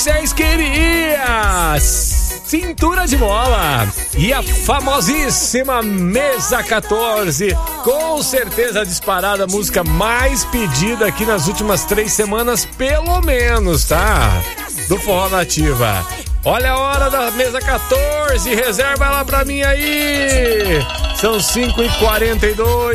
que vocês queriam? Cintura de Mola e a famosíssima Mesa 14, com certeza disparada a música mais pedida aqui nas últimas 3 semanas, pelo menos, tá? Do Forró Nativa. Olha a hora da Mesa 14, reserva ela pra mim aí. São 5h42,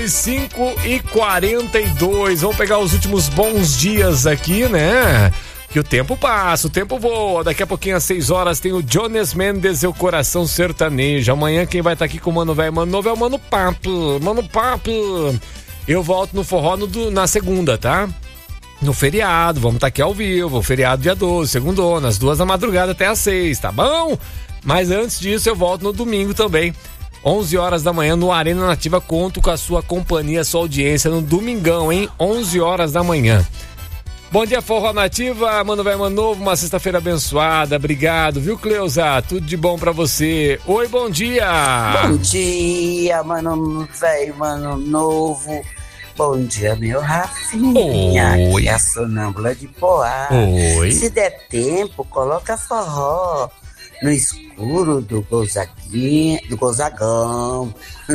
5h42. Vamos pegar os últimos bons dias aqui, né? Que o tempo passa, o tempo voa. Daqui a pouquinho às 6 horas tem o Jones Mendes e o Coração Sertanejo. Amanhã quem vai estar aqui com o Mano Velho, Mano Novo é o Mano Papo. Mano Papo. Eu volto no Forró na segunda, tá? No feriado, vamos estar aqui ao vivo, feriado dia 12, segundona, às 2 da madrugada até às 6, tá bom? Mas antes disso eu volto no domingo também, 11 horas da manhã no Arena Nativa. Conto com a sua companhia, a sua audiência no domingão, hein? 11 horas da manhã. Bom dia, Forró Nativa, Mano Velho, Mano Novo, uma sexta-feira abençoada, obrigado, viu, Cleusa? Tudo de bom pra você. Oi, bom dia! Bom dia, Mano Velho, Mano Novo. Bom dia, meu Rafinha. Oi. Aqui é a Sonâmbula de Poá. Oi. Se der tempo, coloca forró no escuro do Gonzagão.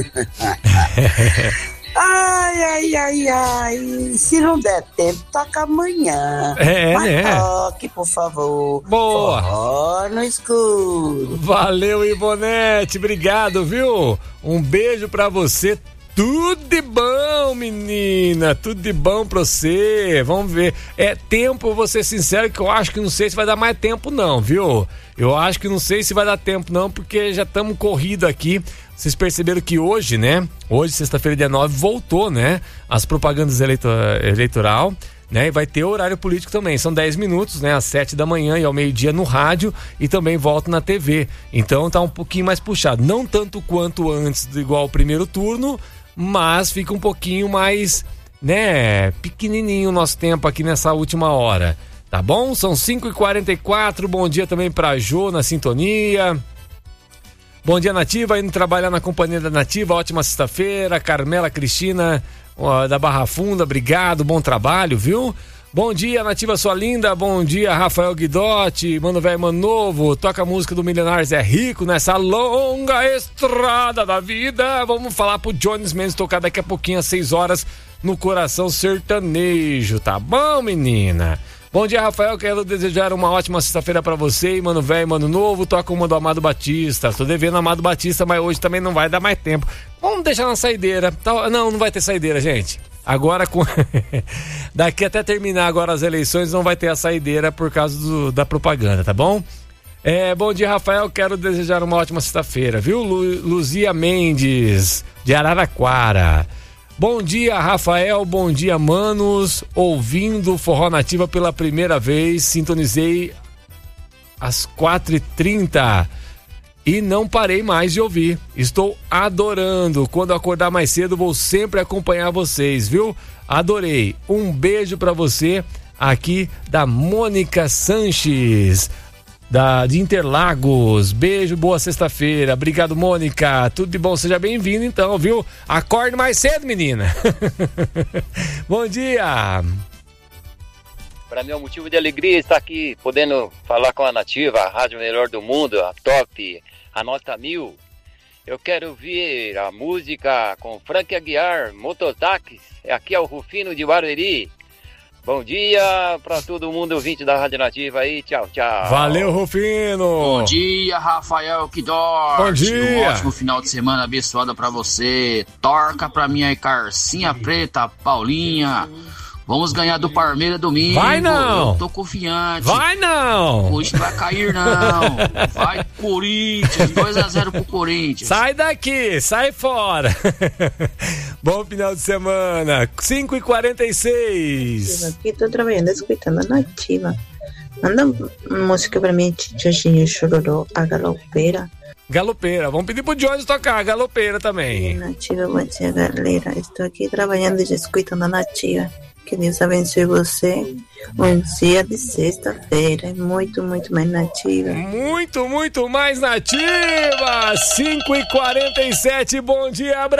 Ai. Se não der tempo, toca amanhã. Mas toque, por favor. Boa. Forró no escuro. Valeu, Ivonete. Obrigado, viu? Um beijo pra você. Tudo de bom, menina, tudo de bom pra você. Vamos ver. É tempo, eu vou ser sincero, que eu acho que não sei se vai dar mais tempo não, viu? Eu acho que não sei se vai dar tempo não, porque já estamos corrido aqui. Vocês perceberam que hoje, né? Hoje, sexta-feira, dia 9, voltou, né? As propagandas eleitoral, né? E vai ter horário político também. São 10 minutos, né? Às 7 da manhã e ao meio-dia no rádio e também volta na TV. Então tá um pouquinho mais puxado. Não tanto quanto antes, igual o primeiro turno, mas fica um pouquinho mais, né, pequenininho o nosso tempo aqui nessa última hora, tá bom? São 5h44, bom dia também pra Jô na sintonia. Bom dia, Nativa, indo trabalhar na companhia da Nativa, ótima sexta-feira. Carmela Cristina, da Barra Funda, obrigado, bom trabalho, viu? Bom dia, Nativa, sua linda. Bom dia, Rafael Guidotti, Mano Velho, Mano Novo. Toca a música do Milionários é Rico nessa longa estrada da vida. Vamos falar pro Jones Mendes tocar daqui a pouquinho às 6 horas no Coração Sertanejo, tá bom, menina? Bom dia, Rafael, quero desejar uma ótima sexta-feira pra você, Mano Velho, Mano Novo. Toca uma do Amado Batista. Tô devendo Amado Batista, mas hoje também não vai dar mais tempo. Vamos deixar na saideira. Não vai ter saideira, gente. Agora, daqui até terminar agora as eleições, não vai ter a saideira por causa da propaganda, tá bom? Bom dia, Rafael, quero desejar uma ótima sexta-feira, viu? Luzia Mendes, de Araraquara. Bom dia, Rafael, bom dia, manos. Ouvindo Forró Nativa pela primeira vez, sintonizei às 4h30. E não parei mais de ouvir. Estou adorando. Quando acordar mais cedo, vou sempre acompanhar vocês, viu? Adorei. Um beijo pra você aqui da Mônica Sanches, de Interlagos. Beijo, boa sexta-feira. Obrigado, Mônica. Tudo de bom, seja bem-vindo então, viu? Acorde mais cedo, menina. Bom dia. Para mim é um motivo de alegria estar aqui podendo falar com a Nativa, a rádio melhor do mundo, a top, a nota 1000. Eu quero ouvir a música com Frank Aguiar, Mototáxi. Aqui é o Rufino de Barueri. Bom dia para todo mundo ouvinte da Rádio Nativa aí, tchau, tchau. Valeu, Rufino. Bom dia, Rafael Guidotti. Bom dia. Um ótimo final de semana abençoado para você. Torca pra mim aí, Carcinha Preta, Paulinha. Vamos ganhar do Palmeiras domingo. Vai não! Eu tô confiante. Vai não! Hoje não vai cair não. Vai Corinthians, 2-0 pro Corinthians. Sai daqui, sai fora. Bom final de semana. 5h46. Aqui tô trabalhando, escutando a Nativa. Manda música pra mim, Tchochinho Chororó, a Galopeira. Galopeira, vamos pedir pro Jones tocar a Galopeira também. Nativa, bom dia, galera. Estou aqui trabalhando e escutando a Nativa. Que Deus abençoe você. Um dia de sexta-feira. Muito, muito mais nativa. Muito, muito mais nativa. 5h47. Bom dia, Brasil.